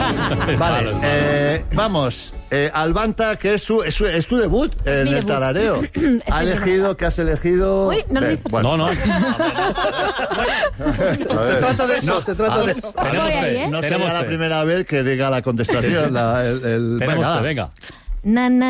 Vale, vamos. Albanta, que es tu debut en el tarareo. ¿Qué has elegido? Uy, no lo dices. Bueno, no. Se trata de eso, No será la primera vez que diga la contestación. Venga. Na, na,